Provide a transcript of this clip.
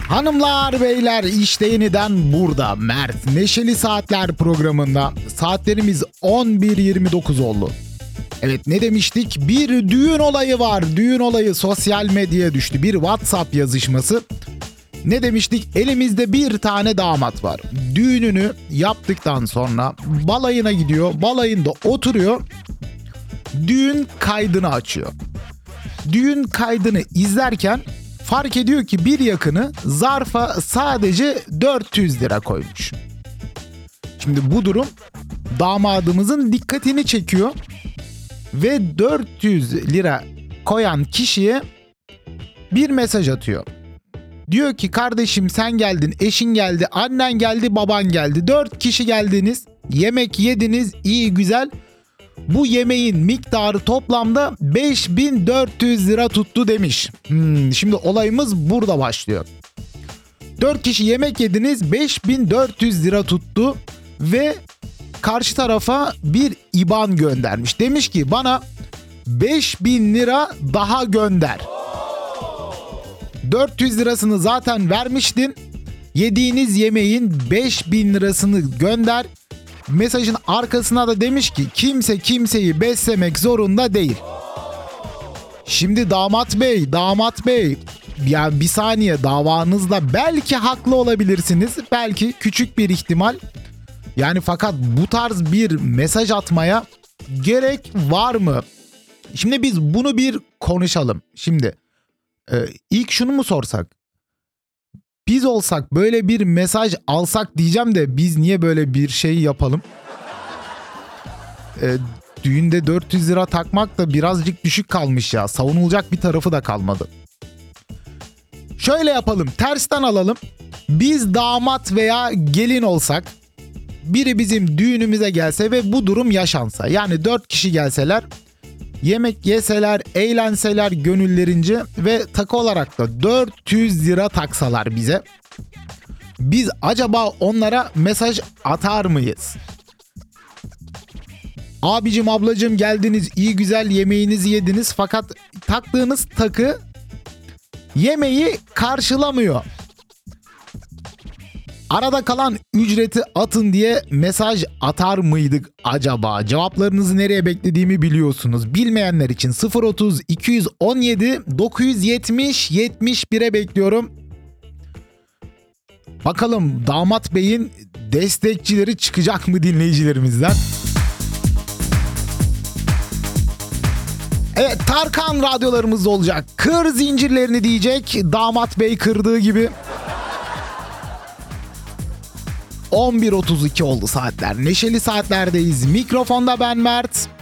Hanımlar beyler, işte yeniden burada Mert Neşeli Saatler programında saatlerimiz 11.29 oldu. Evet, ne demiştik? Bir düğün olayı var. Düğün olayı sosyal medyaya düştü. Bir WhatsApp yazışması. Ne demiştik? Elimizde bir tane damat var. Düğününü yaptıktan sonra balayına gidiyor. Balayında oturuyor. Düğün kaydını açıyor. Düğün kaydını izlerken fark ediyor ki bir yakını zarfa sadece 400 lira koymuş. Şimdi bu durum damadımızın dikkatini çekiyor ve 400 lira koyan kişiye bir mesaj atıyor. Diyor ki kardeşim, sen geldin, eşin geldi, annen geldi, baban geldi. 4 kişi geldiniz, yemek yediniz, iyi güzel. Bu yemeğin miktarı toplamda 5400 lira tuttu demiş. Şimdi olayımız burada başlıyor. 4 kişi yemek yediniz, 5400 lira tuttu ve karşı tarafa bir IBAN göndermiş. Demiş ki bana 5000 lira daha gönder. 400 lirasını zaten vermiştin. Yediğiniz yemeğin 5000 lirasını gönder. Mesajın arkasına da demiş ki kimse kimseyi beslemek zorunda değil. Şimdi damat bey ya bir saniye, davanızda belki haklı olabilirsiniz. Belki küçük bir ihtimal. Yani fakat bu tarz bir mesaj atmaya gerek var mı? Şimdi biz bunu bir konuşalım. Şimdi ilk şunu mu sorsak? Biz olsak böyle bir mesaj alsak diyeceğim de biz niye böyle bir şey yapalım? Düğünde 400 lira takmak da birazcık düşük kalmış ya. Savunulacak bir tarafı da kalmadı. Şöyle yapalım, tersten alalım. Biz damat veya gelin olsak, biri bizim düğünümüze gelse ve bu durum yaşansa. Yani 4 kişi gelseler, yemek yeseler, eğlenseler gönüllerince ve takı olarak da 400 lira taksalar bize. Biz acaba onlara mesaj atar mıyız? Abicim, ablacım, geldiniz, iyi güzel yemeğinizi yediniz fakat taktığınız takı yemeği karşılamıyor. Arada kalan ücreti atın diye mesaj atar mıydık acaba? Cevaplarınızı nereye beklediğimi biliyorsunuz. Bilmeyenler için 030 217 970 71'e bekliyorum. Bakalım damat beyin destekçileri çıkacak mı dinleyicilerimizden? Evet, Tarkan radyolarımızda olacak. Kır zincirlerini diyecek, damat bey kırdığı gibi. 11.32 oldu saatler. Neşeli Saatler'deyiz. Mikrofonda ben Mert.